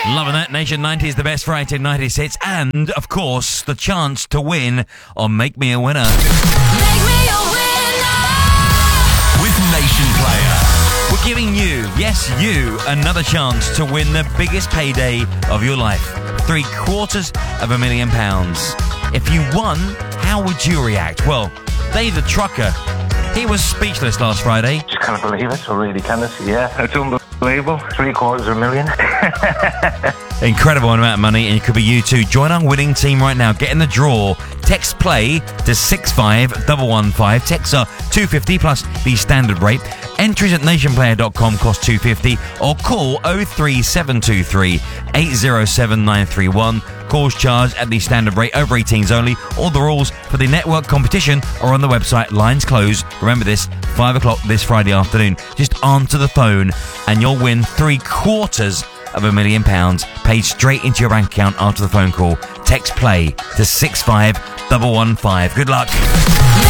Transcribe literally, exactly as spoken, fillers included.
Loving that. Nation nineties, the best Friday nineties hits, and, of course, the chance to win on Make Me a Winner. Make me a winner with Nation Player. We're giving you, yes, you, another chance to win the biggest payday of your life. Three quarters of a million pounds. If you won, how would you react? Well, Dave the Trucker, he was speechless last Friday. Just can't believe it, I really can't. Yeah, it's unbelievable. Three quarters of a million. Incredible amount of money, and it could be you too. Join our winning team right now. Get in the draw. Text play to six five one one five. Texts are two fifty plus the standard rate. Entries at nation player dot com cost two fifty, or call oh three seven two three eight oh seven nine three one. Calls charged at the standard rate, over eighteens only. All the rules for the network competition are on the website. Lines closed. Remember this, five o'clock this Friday afternoon. Just answer the phone and you'll win three quarters of a million pounds paid straight into your bank account after the phone call. Text play to six five one one five. Good luck.